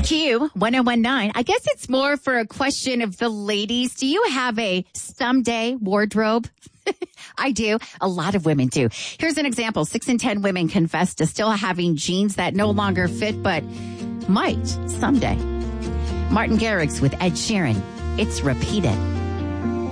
Q1019. I guess it's more for a question of the ladies. Do you have a someday wardrobe? I do. A lot of women do. Here's an example. 6 in 10 women confess to still having jeans that no longer fit, but might someday. Martin Garrix with Ed Sheeran. It's Repeat It.